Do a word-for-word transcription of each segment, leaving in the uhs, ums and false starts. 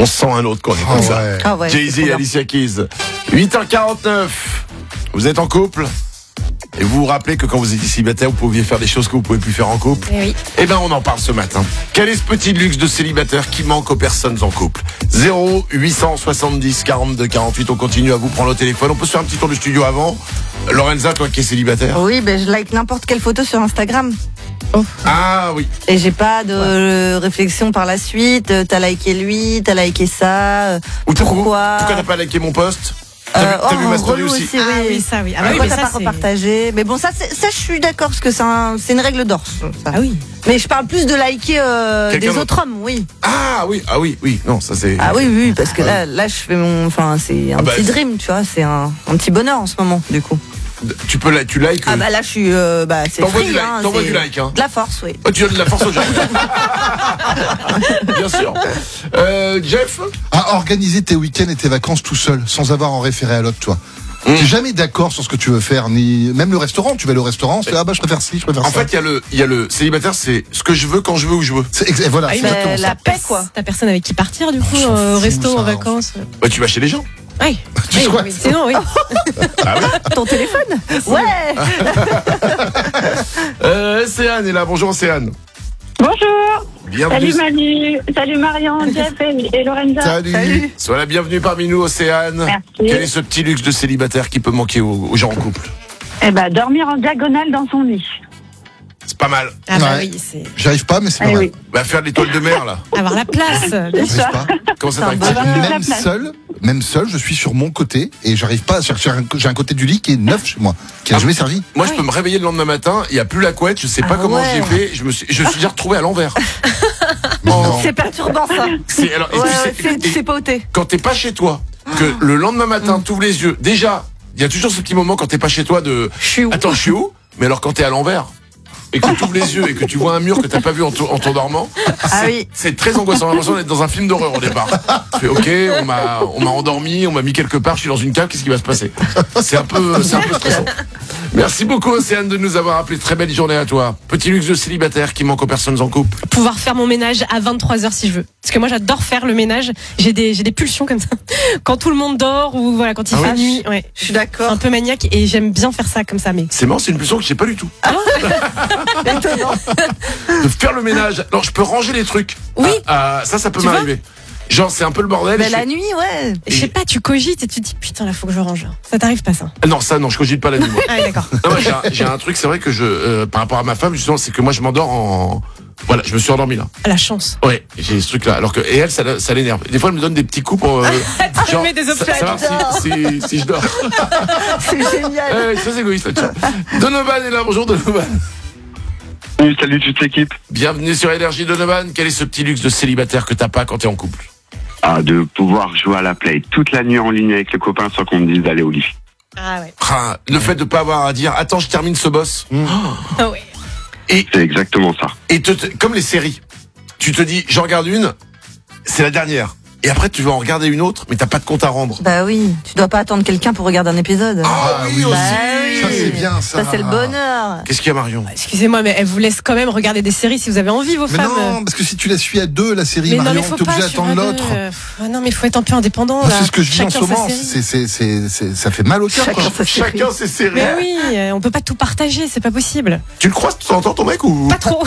On se sent un autre quand on est comme Oh ça. ouais. Ah ouais, c'est Jay-Z trop et bien. Alicia Keys. huit heures quarante-neuf. Vous êtes en couple et vous vous rappelez que quand vous étiez célibataire, vous pouviez faire des choses que vous pouvez plus faire en couple. Eh oui. Eh ben, on en parle ce matin. Quel est ce petit luxe de célibataire qui manque aux personnes en couple? zéro huit cent soixante-dix quarante-deux quarante-huit. On continue à vous prendre le téléphone. On peut se faire un petit tour du studio avant. Lorenza, toi qui es célibataire. Oui, ben je like n'importe quelle photo sur Instagram. Ah oui. Et j'ai pas de euh, réflexion par la suite. Euh, T'as liké lui, t'as liké ça. euh, Ou t'as- Pourquoi Pourquoi t'as pas liké mon post? T'as vu, Euh, t'as vu oh, ma story relou aussi? aussi, Ah oui. oui, ça oui. Ah bah oui, Pourquoi mais t'as ça pas c'est. repartagé? Mais bon, ça, c'est- ça, je suis d'accord parce que c'est un, c'est une règle d'or. ça. Ah oui. Mais je parle plus de liker euh, Quelqu'un des d'autre. autres hommes, oui. Ah oui, ah oui, oui. Non, ça c'est. Ah oui, oui, parce que là, là, je fais mon, enfin, c'est un Ah bah, petit c'est- dream, tu vois, c'est un, un petit bonheur en ce moment, du coup. Tu peux la, tu likes. Ah bah là, je suis, euh, bah, c'est T'envoies free, du like, hein, t'envoies c'est du like, hein. de la force, oui. Oh, tu donnes de la force aux gens. Bien sûr. Euh, Jeff. À organiser tes week-ends et tes vacances tout seul, sans avoir à en référer à l'autre, toi. Mmh. T'es jamais d'accord sur ce que tu veux faire, ni même le restaurant. Tu vas aller au restaurant, c'est ah bah je préfère ci, je préfère En ça. fait, il y a le, il y a le célibataire, c'est ce que je veux quand je veux où je veux. C'est ex- voilà, Ah c'est oui, mais exactement la ça. paix, quoi. T'as personne avec qui partir du coup, On s'en euh, au fout, resto, ça, en on- vacances. Bah, tu vas chez les gens. Oui. Tu Oui, squattes. oui, sinon oui. Ah oui. Ton téléphone? Ouais! Euh, Océane est là. Bonjour Océane. Bonjour, Bienvenue. salut Manu, salut Marion, Jeff et, et Lorenza. Salut. Salut! Sois la bienvenue parmi nous, Océane. Merci. Quel est ce petit luxe de célibataire qui peut manquer aux, aux gens en couple? Eh ben, dormir en diagonale dans son lit. C'est pas mal. Ah bah Ouais. oui, c'est J'arrive pas, mais c'est Ah pas mal. oui. Va faire l'étoile de mer là. avoir la place. J'arrive ça. pas. Comment ça C'est un t'arrive? bon- Avoir toute la Même place. seul, même seul, je suis sur mon côté et j'arrive pas. J'ai j'ai un, j'ai un côté du lit qui est neuf chez moi, qui a Ah. jamais servi. Moi, je peux me réveiller le lendemain matin. Il y a plus la couette. Je sais pas Ah comment ouais. j'ai fait. Je me suis, je suis déjà retrouvé à l'envers. Mais Oh. non. C'est perturbant, ça. C'est alors. et Ouais, tu sais- ouais, c'est, et- c'est pas ôté. quand t'es pas chez toi, que le lendemain matin, Mm. t'ouvres les yeux, déjà, il y a toujours ce petit moment quand t'es pas chez toi de Je suis où? attends, je suis où? Mais alors quand t'es à l'envers et que tu ouvres les yeux et que tu vois un mur que t'as pas vu en, to- en t'endormant, Ah c'est, oui. c'est très angoissant. J'ai l'impression d'être dans un film d'horreur au départ. Tu fais ok, on m'a, on m'a endormi, on m'a mis quelque part, je suis dans une cave, qu'est-ce qui va se passer? C'est un peu, c'est un peu stressant. Merci beaucoup Océane de nous avoir appelé. Très belle journée à toi. Petit luxe de célibataire qui manque aux personnes en couple. Pouvoir faire mon ménage à vingt-trois heures si je veux. Parce que moi j'adore faire le ménage. J'ai des, j'ai des pulsions comme ça. Quand tout le monde dort ou voilà, quand il Ah fait ouais nuit. Ouais. Je suis d'accord. Un peu maniaque et j'aime bien faire ça comme ça. Mais C'est marrant, c'est une pulsion que j'ai pas du tout. Étonnant. De faire le ménage. Alors je peux ranger les trucs. Oui. Ah, ah, ça, ça peut Tu vois m'arriver. Genre c'est un peu le bordel. Mais je la fais- nuit, ouais. je sais pas, tu cogites et tu te dis putain là faut que je range. Ça t'arrive pas ça? Non, ça non, je cogite pas la nuit. Moi. Ah oui, d'accord. Non, moi, j'ai, un, j'ai un truc, c'est vrai que je, euh, par rapport à ma femme, justement, c'est que moi je m'endors en, voilà, je me suis endormi là. Ah, la chance. Ouais, j'ai ce truc là. Alors que et elle, ça, ça l'énerve. Des fois, elle me donne des petits coups pour, euh, te met des sa- obstacles. savoir si, si, si je dors. C'est génial. Ouais, très égoïste là-dessus. Donovan est là. Bonjour Donovan. Salut, salut toute l'équipe. Bienvenue sur Énergie Donovan. Quel est ce petit luxe de célibataire que t'as pas quand t'es en couple? Ah, de pouvoir jouer à la play toute la nuit en ligne avec les copains sans qu'on me dise d'aller au lit. Ah ouais. Ah, le fait de pas avoir à dire attends, je termine ce boss. Ah ouais. Et C'est exactement ça. Et te, te- comme les séries, tu te dis, j'en regarde une, c'est la dernière. Et après, tu vas en regarder une autre, mais t'as pas de compte à rendre. Bah oui, tu dois pas attendre quelqu'un pour regarder un épisode. Ah oui, Bah aussi. oui. Ça c'est bien ça. Ça, c'est le bonheur. Qu'est-ce qu'il y a, Marion? Excusez-moi, mais elle vous laisse quand même regarder des séries si vous avez envie, vos Mais femmes. non, parce que si tu la suis à deux, la série Mais non, Marion, mais faut t'es pas obligé suivre d'attendre à l'autre. deux. Euh, ah non, mais faut être un peu indépendant. Moi, là. c'est ce que je dis en Chacun ce sa moment. série. C'est, c'est, c'est, c'est- ça fait mal au cœur. quoi. Chacun sa série. Chacun ses séries. Mais oui, euh, on peut pas tout partager, c'est pas possible. Tu le croises de temps en temps, ton mec, ou Pas trop.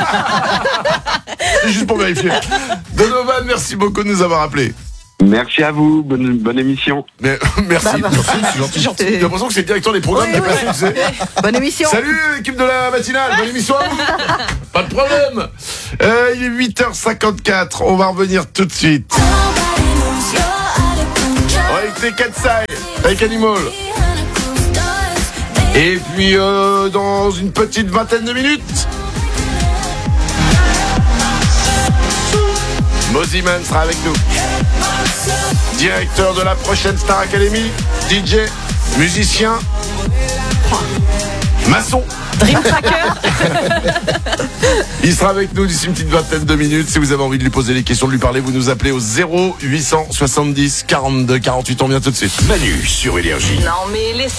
c'est juste pour vérifier? Donovan, merci beaucoup de nous avoir appelés. Merci à vous, bonne, bonne émission. Mais, merci. Bah, bah. Merci, c'est gentil. J'ai l'impression que c'est le directeur des programmes Oui, qui est oui. passé, tu sais. Bonne émission. Salut l'équipe de la matinale, bonne émission à vous. Pas de problème. Euh, il est huit heures cinquante-quatre, on va revenir tout de suite. On va écouter Katsai avec Animal. Et puis euh, dans une petite vingtaine de minutes, Moziman sera avec nous. Directeur de la prochaine Star Academy, D J, musicien, maçon. Dream Tracker. Il sera avec nous d'ici une petite vingtaine de minutes. Si vous avez envie de lui poser des questions, de lui parler, vous nous appelez au zéro huit cent soixante-dix quarante-deux quarante-huit. On vient tout de suite. Manu sur Énergie. Non mais laisse